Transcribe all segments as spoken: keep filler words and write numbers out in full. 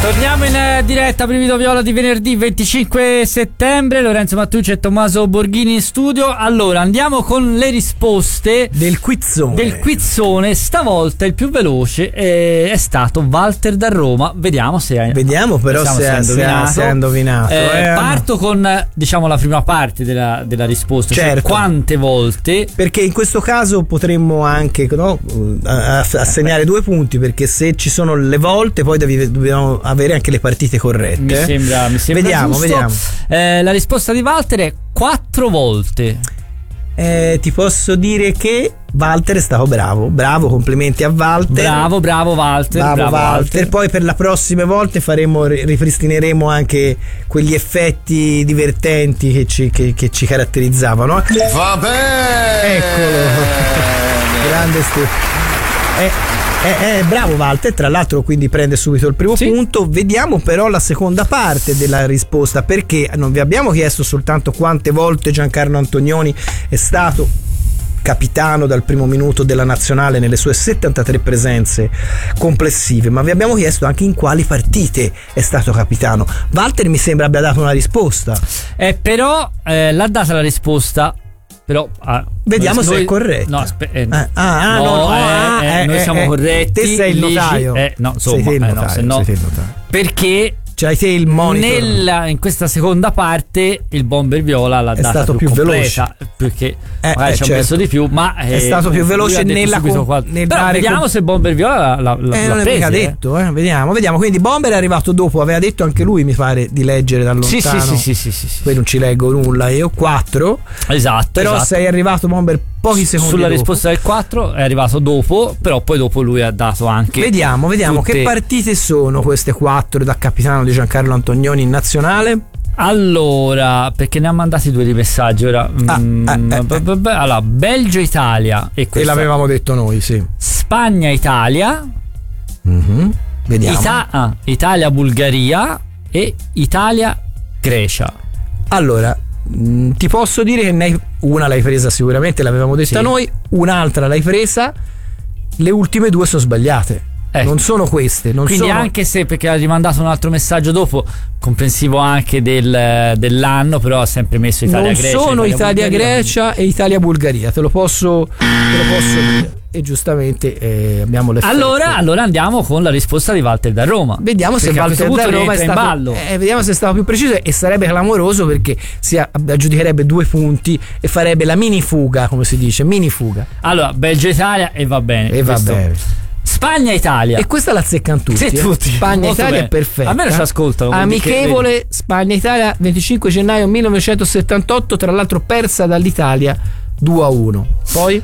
Torniamo in diretta, Brivido Viola di venerdì venticinque settembre. Lorenzo Mattucci e Tommaso Borghini in studio. Allora, andiamo con le risposte del quizzone. Del quizzone. Stavolta il più veloce è, è stato Walter da Roma. Vediamo se hai Vediamo però se ha indovinato. Se ha indovinato. Eh, eh. Parto con, diciamo, la prima parte della, della risposta. Certo. Cioè quante volte. Perché in questo caso potremmo anche, no, assegnare due punti, perché se ci sono le volte poi devi, dobbiamo avere anche le partite corrette. Mi sembra, mi sembra vediamo, giusto. vediamo. Eh, la risposta di Walter è quattro volte. Eh, ti posso dire che Walter è stato bravo, bravo, complimenti a Walter. Bravo, bravo Walter. Bravo, bravo Walter. Walter. Poi per le prossime volte faremo, ripristineremo anche quegli effetti divertenti che ci, che, che ci caratterizzavano. Vabbè! Eccolo. Grande Stefano. Eh. Eh, eh, bravo Walter, tra l'altro, quindi prende subito il primo sì. punto. Vediamo però la seconda parte della risposta, perché non vi abbiamo chiesto soltanto quante volte Giancarlo Antonioni è stato capitano dal primo minuto della nazionale nelle sue settantatré presenze complessive, ma vi abbiamo chiesto anche in quali partite è stato capitano. Walter mi sembra abbia dato una risposta, eh, però eh, l'ha data la risposta. Però ah, vediamo noi, se è corretto. No, aspe- eh, ah, ah, no, no, no, eh, ah, eh, eh, noi eh, siamo eh, corretti. Te sei il notaio. Eh, no, insomma, sei te il notaio, eh, no, se no, sei te il notaio. Perché c'hai te il monitor. Nella, in questa seconda parte il Bomber Viola l'ha è data stato più, più completa, veloce, perché eh, magari eh, ci ha certo. messo di più, ma è eh, stato più veloce nella con, nel però dare vediamo con... se Bomber Viola l'ha, l'ha, eh, l'ha non preso, è mica eh. detto, eh. vediamo, vediamo. Quindi Bomber è arrivato dopo, aveva detto anche lui, mi pare, di leggere da lontano. Sì, sì, sì, sì, sì, sì, sì. Poi non ci leggo nulla, io quattro. Esatto. Però esatto. sei arrivato Bomber pochi secondi sulla dopo. Risposta del quattro è arrivato dopo, però poi dopo lui ha dato anche. Vediamo, vediamo tutte... che partite sono queste quattro da capitano di Giancarlo Antonioni in nazionale. Allora, perché ne ha mandati due di messaggi ora. Ah, mm, eh, eh, b- b- b- allora, Belgio-Italia e, e l'avevamo detto noi, sì. Spagna-Italia, mm-hmm. Vediamo. Ita- ah, Italia-Bulgaria e Italia-Grecia. Allora, mh, ti posso dire che ne hai, una l'hai presa sicuramente, l'avevamo detta sì. noi, un'altra l'hai presa, le ultime due sono sbagliate. Ecco. Non sono queste, non quindi sono... anche se, perché ha rimandato un altro messaggio dopo comprensivo anche del, dell'anno, però ha sempre messo Italia-Grecia. Non sono Italia-Grecia Italia, e Italia-Bulgaria, te lo posso, te lo posso dire. E giustamente eh, abbiamo l'effetto. Allora, allora andiamo con la risposta di Walter da Roma. Vediamo se Walter da Roma è stato, in ballo. Eh, vediamo se è stato più preciso, e sarebbe clamoroso perché si aggiudicherebbe due punti e farebbe la mini fuga, come si dice, mini fuga. Allora, Belgio-Italia e va bene. E va questo. bene. Spagna-Italia. E questa la azzeccano tutti. Sì, eh. tutti. Spagna-Italia è perfetta. A me non ci ascoltano. Amichevole Spagna-Italia venticinque gennaio millenovecentosettantotto, tra l'altro persa dall'Italia due a uno. Poi?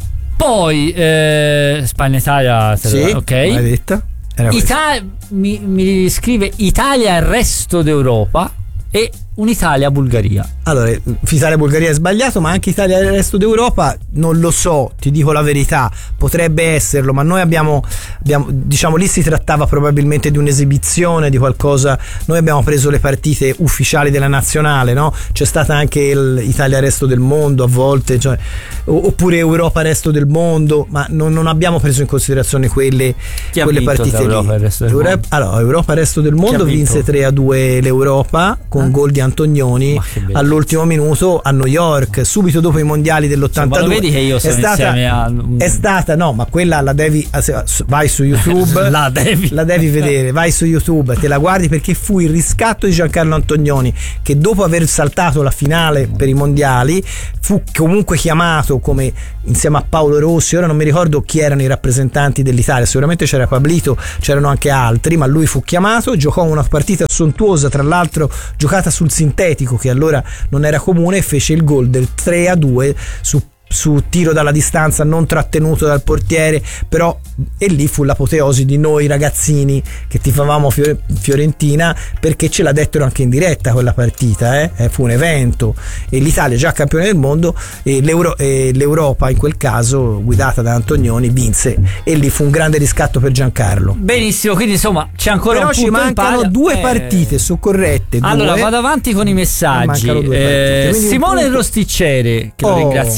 Poi eh, Spagna-Italia, sì, ok. l'hai detta. Italia, mi, mi scrive Italia e resto d'Europa e un'Italia-Bulgaria. Allora, Italia-Bulgaria è sbagliato, ma anche Italia e il resto d'Europa non lo so, ti dico la verità, potrebbe esserlo, ma noi abbiamo, abbiamo diciamo lì si trattava probabilmente di un'esibizione, di qualcosa. Noi abbiamo preso le partite ufficiali della nazionale, no? C'è stata anche il Italia resto del mondo a volte, cioè, oppure Europa resto del mondo, ma non, non abbiamo preso in considerazione quelle, Chi quelle partite Europa, lì. Il resto del Euro- mondo? Allora, Europa resto del mondo vinse tre a due l'Europa con ah. gol di Antonioni all'ultimo minuto a New York, subito dopo i mondiali dell'ottantadue. Ma lo vedi che io sono è stata, insieme a... è stata, no, ma quella la devi, vai su YouTube, la devi la devi vedere, vai su YouTube, te la guardi, perché fu il riscatto di Giancarlo Antonioni, che dopo aver saltato la finale per i mondiali fu comunque chiamato come, insieme a Paolo Rossi, ora non mi ricordo chi erano i rappresentanti dell'Italia, sicuramente c'era Pablito, c'erano anche altri, ma lui fu chiamato, giocò una partita sontuosa, tra l'altro giocata sul sintetico, che allora non era comune, e fece il gol del tre a due su su tiro dalla distanza non trattenuto dal portiere, però, e lì fu l'apoteosi di noi ragazzini che tifavamo Fiore, Fiorentina, perché ce la dettero anche in diretta quella partita, eh? Eh, fu un evento, e l'Italia, già campione del mondo, e, l'Euro, e l'Europa in quel caso guidata da Antonioni vinse, e lì fu un grande riscatto per Giancarlo. Benissimo, quindi insomma c'è ancora però un punto ci mancano in due eh... partite su corrette, due. Allora vado avanti con i messaggi. eh, Simone punto... Rosticciere, che oh. lo ringraziamo,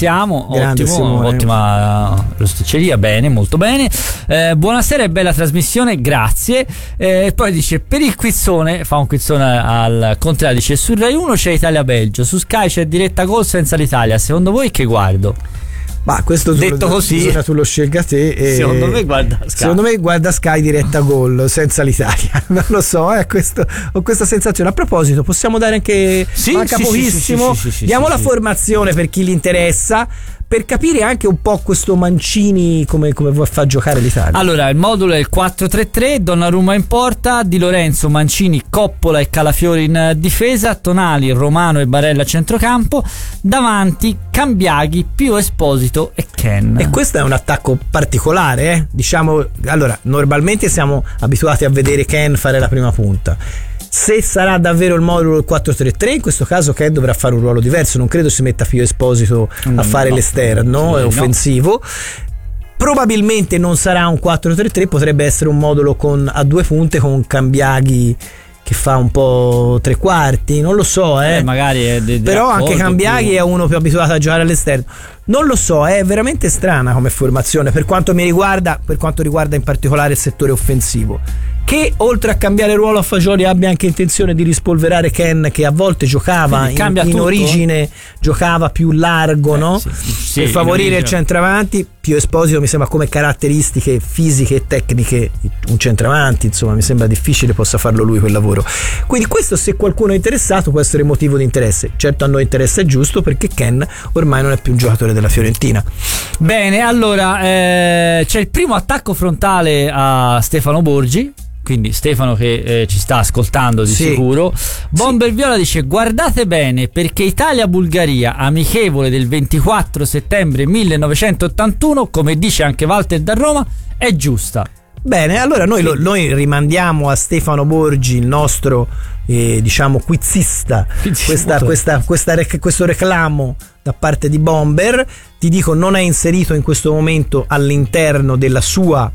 grande ottimo, Simone. Ottima rosticceria, bene, molto bene. Eh, buonasera e bella trasmissione, grazie. E eh, poi dice, per il quizzone, fa un quizzone al contrario, dice su Rai uno c'è Italia-Belgio, su Sky c'è diretta gol senza l'Italia, secondo voi che guardo? Ma questo detto tu, così, bisogna tu lo scelga te. E secondo me guarda Sky. Secondo me guarda Sky diretta gol senza l'Italia. Non lo so, eh, questo, ho questa sensazione. A proposito, possiamo dare anche sì, manca sì, pochissimo. Sì, sì, sì, sì, Diamo sì, la sì. formazione per chi gli interessa, per capire anche un po' questo Mancini come, come fa giocare l'Italia. Allora, il modulo è il quattro tre tre, Donnarumma in porta, Di Lorenzo, Mancini, Coppola e Calafiori in difesa, Tonali, Romano e Barella a centrocampo, davanti Cambiaghi, Pio Esposito e Ken. E questo è un attacco particolare, eh? Diciamo, allora, normalmente siamo abituati a vedere Ken fare la prima punta. Se sarà davvero il modulo quattro tre tre, in questo caso Ken dovrà fare un ruolo diverso, non credo si metta Pio Esposito no, a fare no, l'esterno, no, è offensivo. Probabilmente non sarà un quattro tre tre, potrebbe essere un modulo con, a due punte con Cambiaghi che fa un po' tre quarti, non lo so, eh. eh magari è de- de però anche Cambiaghi più... è uno più abituato a giocare all'esterno. Non lo so, è veramente strana come formazione per quanto mi riguarda, per quanto riguarda in particolare il settore offensivo, che oltre a cambiare ruolo a Fagioli abbia anche intenzione di rispolverare Ken, che a volte giocava in, in origine, giocava più largo, eh, no? Sì, sì, per favorire il centravanti. Pio Esposito mi sembra come caratteristiche fisiche e tecniche un centravanti, insomma mi sembra difficile possa farlo lui quel lavoro. Quindi questo, se qualcuno è interessato, può essere motivo di interesse. Certo, a noi interessa, è giusto, perché Ken ormai non è più un giocatore della Fiorentina. Bene, allora eh, c'è il primo attacco frontale a Stefano Borgi, quindi Stefano che eh, ci sta ascoltando di sì. sicuro. Bomber sì. Viola dice: guardate bene, perché Italia-Bulgaria, amichevole del ventiquattro settembre millenovecentottantuno, come dice anche Walter da Roma, è giusta. Bene, allora noi, lo, noi rimandiamo a Stefano Borgi, il nostro eh, diciamo quizista, questa, questa, questa rec- questo reclamo da parte di Bomber. Ti dico, non è inserito in questo momento all'interno della sua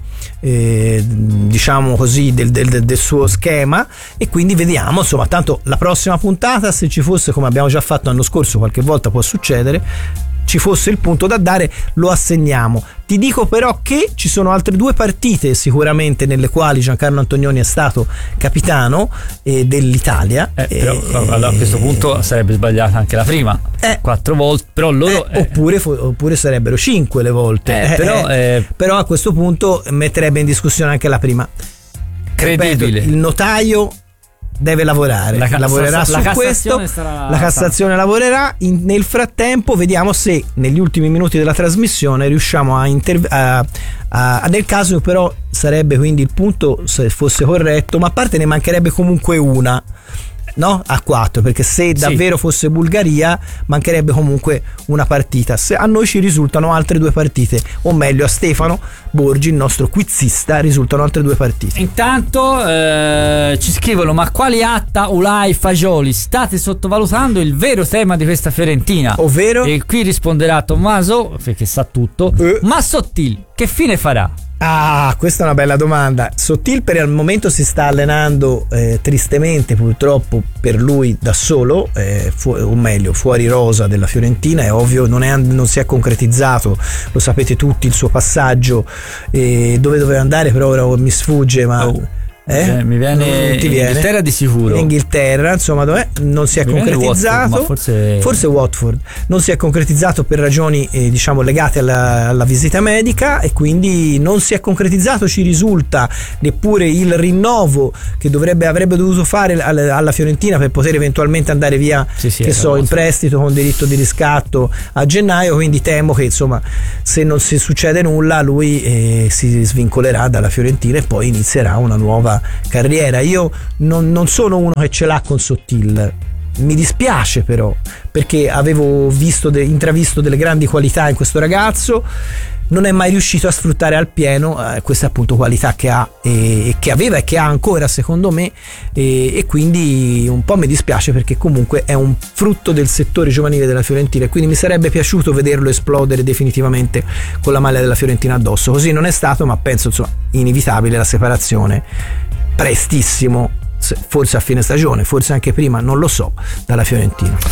eh, diciamo così del, del, del suo schema, e quindi vediamo, insomma, tanto la prossima puntata, se ci fosse, come abbiamo già fatto l'anno scorso, qualche volta può succedere, ci fosse il punto da dare, lo assegniamo. Ti dico però che ci sono altre due partite sicuramente nelle quali Giancarlo Antonioni è stato capitano eh, dell'Italia. Eh, però eh, allora, a questo punto sarebbe sbagliata anche la prima, eh, quattro volte, però loro eh, eh, oppure, oppure sarebbero cinque le volte. Eh, però, eh, però a questo punto metterebbe in discussione anche la prima. Credibile. Ripeto, il notaio deve lavorare, la ca- lavorerà la su questo, sarà... la Cassazione lavorerà. In, nel frattempo vediamo se negli ultimi minuti della trasmissione riusciamo a, interv- a, a nel caso però sarebbe quindi il punto, se fosse corretto, ma a parte ne mancherebbe comunque una, no? A quattro, perché se davvero sì. fosse Bulgaria mancherebbe comunque una partita. Se a noi ci risultano altre due partite, o meglio a Stefano Borgi, il nostro quizista, risultano altre due partite. Intanto eh, ci scrivono: ma quali Atta, Ulai, Fagioli state sottovalutando il vero tema di questa Fiorentina, ovvero? E qui risponderà Tommaso, perché sa tutto, eh. ma Sottil che fine farà? Ah, questa è una bella domanda. Sottil per il momento si sta allenando eh, tristemente, purtroppo per lui, da solo, eh, fu- o meglio fuori rosa della Fiorentina. È ovvio, non, è, non si è concretizzato, lo sapete tutti, il suo passaggio, eh, dove doveva andare però ora mi sfugge, ma oh. Eh? mi viene in Inghilterra di sicuro. In Inghilterra, insomma, dov'è? Non si è mi concretizzato. Watford, forse... forse Watford. Non si è concretizzato per ragioni eh, diciamo legate alla, alla visita medica, e quindi non si è concretizzato, ci risulta, neppure il rinnovo che dovrebbe avrebbe dovuto fare alla, alla Fiorentina per poter eventualmente andare via, sì, sì, che so, in prestito con diritto di riscatto a gennaio. Quindi temo che, insomma, se non si succede nulla, lui eh, si svincolerà dalla Fiorentina e poi inizierà una nuova carriera. Io non, non sono uno che ce l'ha con Sottil, mi dispiace però, perché avevo visto de, intravisto delle grandi qualità in questo ragazzo. Non è mai riuscito a sfruttare al pieno eh, queste appunto qualità che ha e, e che aveva e che ha ancora, secondo me, e, e quindi un po' mi dispiace, perché comunque è un frutto del settore giovanile della Fiorentina, e quindi mi sarebbe piaciuto vederlo esplodere definitivamente con la maglia della Fiorentina addosso. Così non è stato, ma penso, insomma, inevitabile la separazione prestissimo, forse a fine stagione, forse anche prima, non lo so, dalla Fiorentina.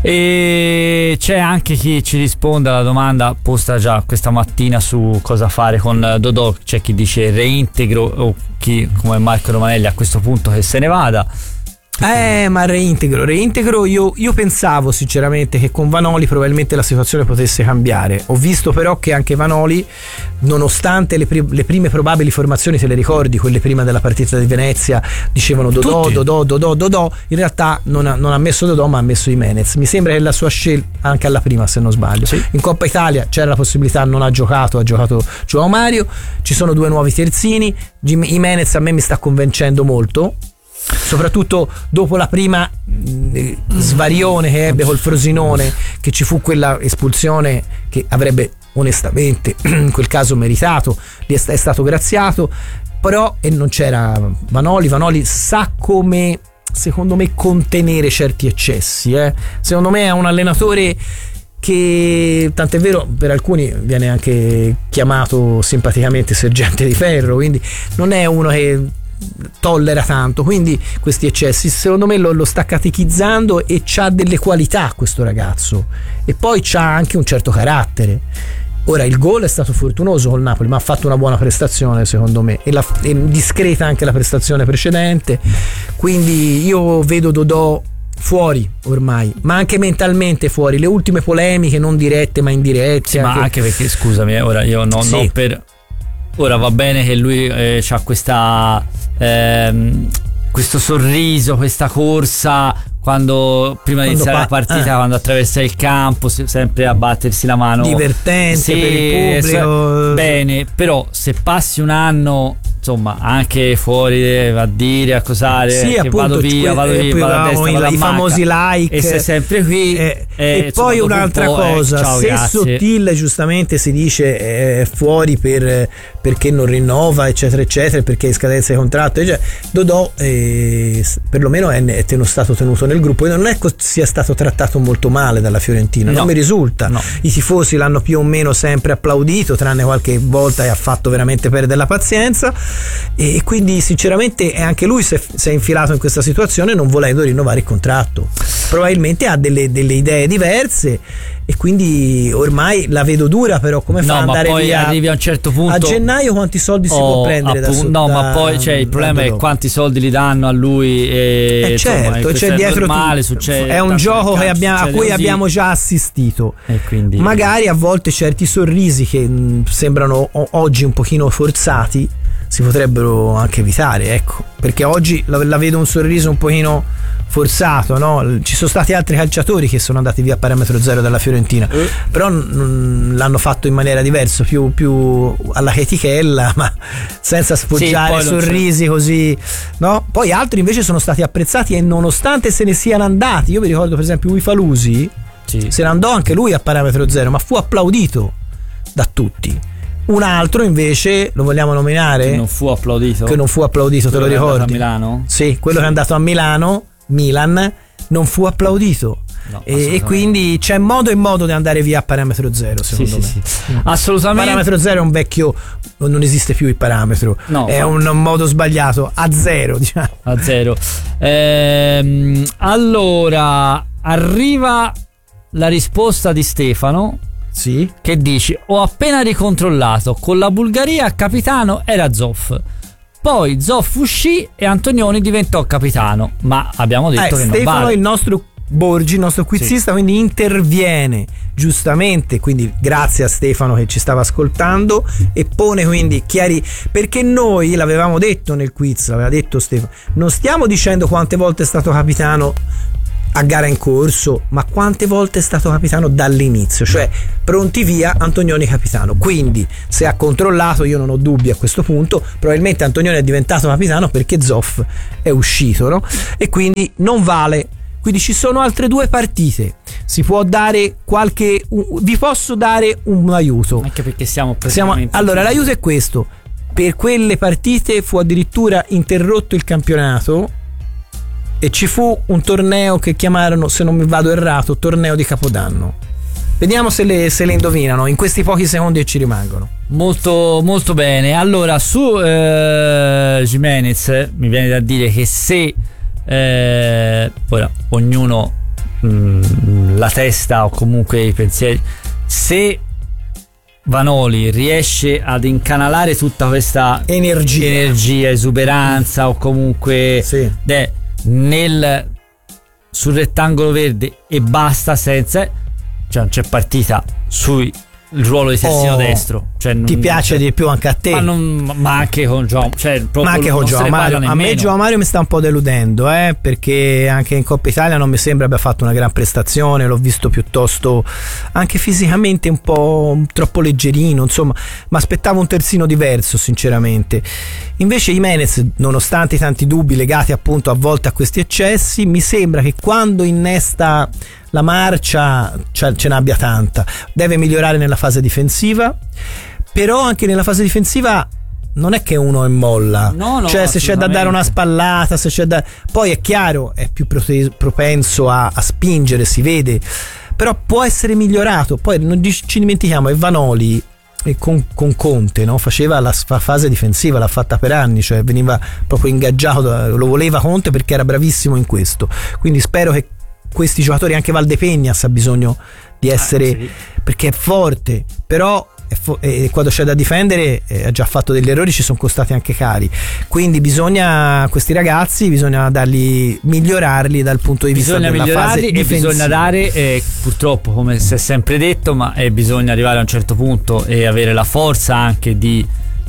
E c'è anche chi ci risponde alla domanda posta già questa mattina su cosa fare con Dodò. C'è chi dice reintegro, o chi come Marco Romanelli a questo punto che se ne vada. Eh, ma reintegro, reintegro io, io pensavo sinceramente che con Vanoli probabilmente la situazione potesse cambiare. Ho visto però che anche Vanoli, nonostante le, pri- le prime probabili formazioni, te le ricordi, quelle prima della partita di Venezia, dicevano Dodò, Tutti. Dodò, Dodò, Dodò, in realtà non ha, non ha messo Dodò ma ha messo Jimenez. Mi sembra che la sua scelta, anche alla prima se non sbaglio, sì. In Coppa Italia c'era la possibilità, non ha giocato, ha giocato Joao Mario, ci sono due nuovi terzini, Jimenez a me mi sta convincendo molto, soprattutto dopo la prima eh, svarione che ebbe col Frosinone, che ci fu quella espulsione che avrebbe onestamente in quel caso meritato, gli è stato graziato, però e non c'era Vanoli. Vanoli sa come, secondo me, contenere certi eccessi, eh. Secondo me è un allenatore che, tant'è vero, per alcuni viene anche chiamato simpaticamente sergente di ferro, quindi non è uno che tollera tanto, quindi questi eccessi secondo me lo, lo sta catechizzando, e c'ha delle qualità questo ragazzo, e poi c'ha anche un certo carattere. Ora il gol è stato fortunoso col Napoli, ma ha fatto una buona prestazione secondo me, e la, è discreta anche la prestazione precedente, quindi io vedo Dodò fuori ormai, ma anche mentalmente fuori. Le ultime polemiche non dirette ma indirette, sì, anche... ma anche perché scusami, ora io non, sì. non per ora va bene che lui eh, ha questa ehm, questo sorriso, questa corsa quando prima di iniziare pa- la partita, eh. quando attraversa il campo, sempre a battersi la mano, divertente, sì, per il pubblico, bene, però se passi un anno insomma anche fuori a dire, a cosare, sì, che appunto, vado via, vado via, vado a destra, vado a i famosi like, e sei sempre qui, eh, eh, e insomma, poi un'altra un cosa, eh, ciao, se grazie. Sottile giustamente si dice è fuori per, perché non rinnova eccetera eccetera, perché è scadenza di contratto, cioè, Dodò eh, perlomeno è, è tenuto, stato tenuto nel gruppo, e non è che sia stato trattato molto male dalla Fiorentina, no, non mi risulta, no. I tifosi l'hanno più o meno sempre applaudito, tranne qualche volta che ha fatto veramente perdere la pazienza, e quindi sinceramente anche lui si è, si è infilato in questa situazione non volendo rinnovare il contratto. Probabilmente ha delle, delle idee diverse, e quindi ormai la vedo dura, però come fa no, ad andare ma poi via arrivi a un certo punto a gennaio, quanti soldi si oh, può prendere appunto, da no, da, ma poi cioè, il problema è dopo. Quanti soldi li danno a lui, e eh certo, insomma, c'è dietro normale, tutto. Succede, è un gioco che abbiamo, a cui così. abbiamo già assistito, e quindi magari a volte certi sorrisi che mh, sembrano o- oggi un pochino forzati si potrebbero anche evitare, ecco, perché oggi la, la vedo un sorriso un pochino forzato, no? Ci sono stati altri calciatori che sono andati via a parametro zero dalla Fiorentina, eh. però n- l'hanno fatto in maniera diversa, più, più alla chetichella, ma senza sfoggiare sì, sorrisi così, no? Poi altri invece sono stati apprezzati, e nonostante se ne siano andati, io vi ricordo per esempio Uifalusi, sì. se ne andò anche lui a parametro zero, ma fu applaudito da tutti. Un altro invece, lo vogliamo nominare? Che non fu applaudito? Che non fu applaudito, quello te lo ricordi? È andato a Milano? Sì, quello che è andato a Milano, Milan, non fu applaudito. No, e, e quindi c'è modo e modo di andare via a parametro zero, secondo sì, me. Sì, sì. Assolutamente. Parametro zero è un vecchio, non esiste più il parametro, no, è un modo sbagliato, a zero, diciamo. A zero. Ehm, allora, arriva la risposta di Stefano. Sì. Che dici: ho appena ricontrollato, con la Bulgaria capitano era Zoff, poi Zoff uscì e Antonioni diventò capitano, ma abbiamo detto eh, che Stefano non vale. Il nostro Borgi, il nostro quizista, sì. Quindi interviene giustamente, quindi grazie a Stefano che ci stava ascoltando, e pone quindi chiari, perché noi l'avevamo detto nel quiz, l'aveva detto Stefano, non stiamo dicendo quante volte è stato capitano a gara in corso, ma quante volte è stato capitano dall'inizio, cioè pronti via Antonioni capitano. Quindi se ha controllato, io non ho dubbi a questo punto, probabilmente Antonioni è diventato capitano perché Zoff è uscito, no? E quindi non vale. Quindi ci sono altre due partite, si può dare qualche, vi posso dare un aiuto, anche perché siamo, siamo allora l'aiuto è questo: per quelle partite fu addirittura interrotto il campionato e ci fu un torneo che chiamarono, se non mi vado errato, torneo di Capodanno. Vediamo se le, se le indovinano in questi pochi secondi che ci rimangono. Molto molto bene. Allora su eh, Jimenez mi viene da dire che se eh, ora ognuno mh, la testa o comunque i pensieri. Se Vanoli riesce ad incanalare tutta questa energia, energia esuberanza o comunque sì. eh, nel sul rettangolo verde e basta, senza, cioè non c'è partita sui il ruolo di terzino oh, destro, cioè non, ti piace cioè, di più anche a te, ma, non, ma anche con Gio, cioè, ma anche con Gio Mario. A me Gio Mario mi sta un po' deludendo, eh, perché anche in Coppa Italia non mi sembra abbia fatto una gran prestazione, l'ho visto piuttosto anche fisicamente un po' troppo leggerino, insomma mi aspettavo un terzino diverso sinceramente. Invece Jimenez, nonostante i tanti dubbi legati appunto a volte a questi eccessi, mi sembra che quando innesta la marcia cioè, ce n'abbia tanta. Deve migliorare nella fase difensiva, però anche nella fase difensiva non è che uno è molla, no, no, cioè se c'è da dare una spallata, se c'è da... poi è chiaro è più propenso a, a spingere, si vede, però può essere migliorato. Poi non ci dimentichiamo, è Vanoli e con, con Conte, no? Faceva la fase difensiva, l'ha fatta per anni, cioè veniva proprio ingaggiato, lo voleva Conte perché era bravissimo in questo, quindi spero che questi giocatori, anche Valdepeñas ha bisogno di essere, ah, sì. perché è forte, però è fo- e quando c'è da difendere eh, ha già fatto degli errori, ci sono costati anche cari, quindi bisogna, questi ragazzi bisogna darli, migliorarli dal punto di vista bisogna della fase e difensiva. Bisogna dare eh, purtroppo, come si è sempre detto, ma eh, bisogna arrivare a un certo punto e avere la forza anche di,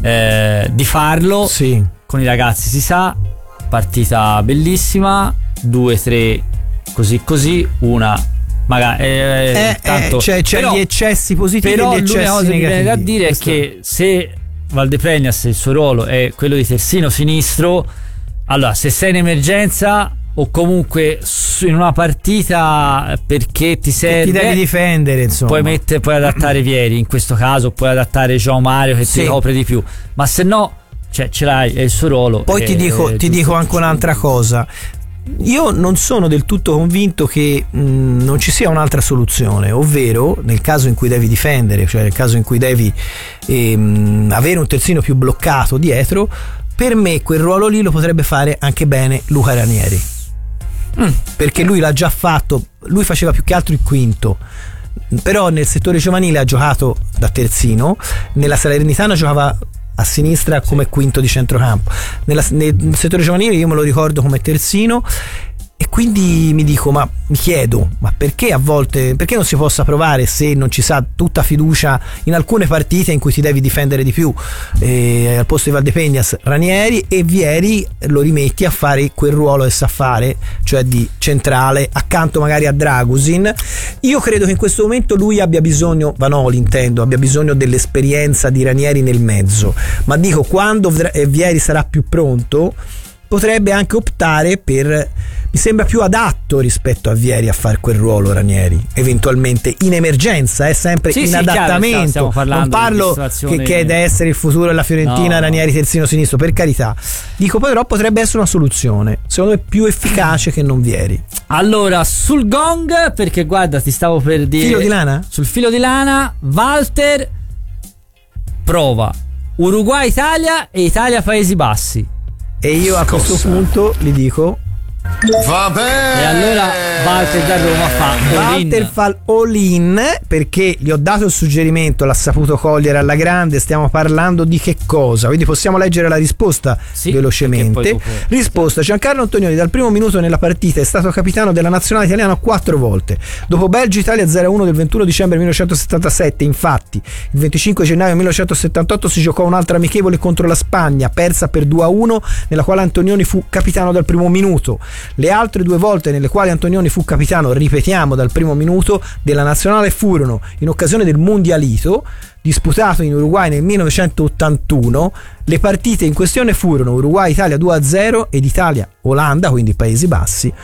eh, di farlo, sì. Con i ragazzi si sa, partita bellissima, due tre così così, una magari eh, eh, tanto, eh, c'è, c'è però, gli eccessi positivi però e gli eccessi l'unica cosa che mi viene da dire Questo... è che se Valdepeñas, il suo ruolo è quello di terzino sinistro, allora se sei in emergenza o comunque in una partita perché ti serve, ti devi difendere, insomma, puoi mettere, puoi adattare Vieri, in questo caso puoi adattare Gio Mario che sì. ti copre di più, ma se no cioè ce l'hai, è il suo ruolo. Poi è, ti dico, ti dico anche un'altra cosa. Io non sono del tutto convinto che mh, non ci sia un'altra soluzione, ovvero nel caso in cui devi difendere, cioè nel caso in cui devi ehm, avere un terzino più bloccato dietro, per me quel ruolo lì lo potrebbe fare anche bene Luca Ranieri, mm. perché lui l'ha già fatto, lui faceva più che altro il quinto, però nel settore giovanile ha giocato da terzino, nella Salernitana giocava a sinistra come quinto di centrocampo, nella, nel settore giovanile io me lo ricordo come terzino, e quindi mi dico, ma mi chiedo, ma perché a volte, perché non si possa provare, se non ci sa tutta fiducia in alcune partite in cui ti devi difendere di più, eh, al posto di Valdepeñas Ranieri, e Vieri lo rimetti a fare quel ruolo che sa fare, cioè di centrale accanto magari a Dragusin. Io credo che in questo momento lui abbia bisogno, Vanoli intendo, abbia bisogno dell'esperienza di Ranieri nel mezzo, ma dico, quando Vieri sarà più pronto potrebbe anche optare per, mi sembra più adatto rispetto a Vieri a fare quel ruolo Ranieri, eventualmente in emergenza, è eh, sempre sì, in sì, adattamento, non parlo che, che deve essere il futuro della Fiorentina, no, Ranieri terzino sinistro, per carità, dico, però potrebbe essere una soluzione, secondo me più efficace che non Vieri. Allora sul gong, perché guarda ti stavo per dire, filo di lana? Sul filo di lana, Walter prova Uruguay-Italia e Italia-Paesi Bassi. E io a Cosa? questo punto gli dico, va bene. E allora Walter da Roma fa Walter fa all in, perché gli ho dato il suggerimento, l'ha saputo cogliere alla grande. Stiamo parlando di che cosa? Quindi possiamo leggere la risposta sì, velocemente. Dopo... Risposta: Giancarlo Antonioni dal primo minuto nella partita è stato capitano della nazionale italiana quattro volte. Dopo Belgio-Italia zero a uno del ventuno dicembre millenovecentosettantasette, infatti il venticinque gennaio millenovecentosettantotto si giocò un'altra amichevole contro la Spagna, persa per due a uno, nella quale Antonioni fu capitano dal primo minuto. Le altre due volte nelle quali Antonioni fu capitano, ripetiamo, dal primo minuto della nazionale furono in occasione del Mondialito disputato in Uruguay nel millenovecentottantuno. Le partite in questione furono Uruguay-Italia due a zero ed Italia-Olanda, quindi Paesi Bassi,